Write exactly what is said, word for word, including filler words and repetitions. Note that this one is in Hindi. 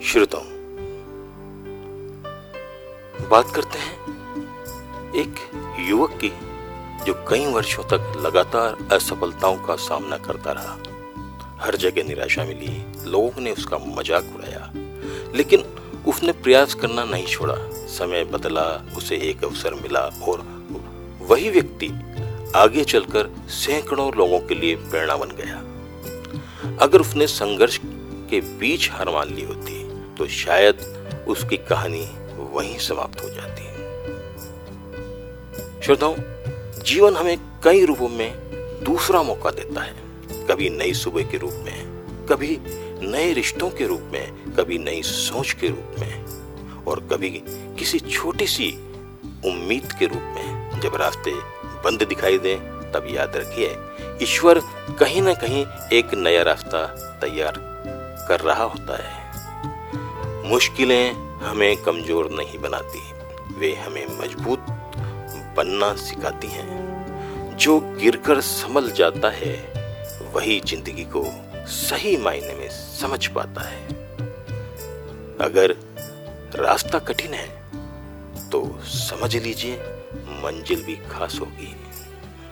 श्रोताओं, बात करते हैं एक युवक की जो कई वर्षों तक लगातार असफलताओं का सामना करता रहा। हर जगह निराशा मिली, लोगों ने उसका मजाक उड़ाया, लेकिन उसने प्रयास करना नहीं छोड़ा। समय बदला, उसे एक अवसर मिला और वही व्यक्ति आगे चलकर सैकड़ों लोगों के लिए प्रेरणा बन गया। अगर उसने संघर्ष के बीच हार मान ली होती तो शायद उसकी कहानी वहीं समाप्त हो जाती। श्रोताओं, जीवन हमें कई रूपों में दूसरा मौका देता है। कभी नई सुबह के रूप में, कभी नए रिश्तों के रूप में, कभी नई सोच के रूप में और कभी किसी छोटी सी उम्मीद के रूप में। जब रास्ते बंद दिखाई दें तब याद रखिए, ईश्वर कहीं ना कहीं एक नया रास्ता तैयार कर रहा होता है। मुश्किलें हमें कमजोर नहीं बनाती, वे हमें मजबूत बनना सिखाती हैं। जो गिरकर संभल जाता है वही जिंदगी को सही मायने में समझ पाता है। अगर रास्ता कठिन है तो समझ लीजिए मंजिल भी खास होगी।